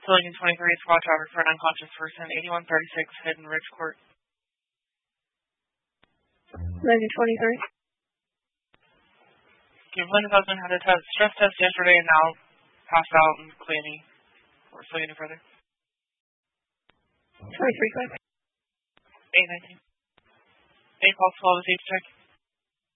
Civilian 23, squad driver for an unconscious person, 8136 Hidden Ridge Court. Civilian 23. Given husband had a stress test yesterday and now passed out and cleaning. We're still getting further. 23, quick. 819. 8 pulse 12 is 8 check.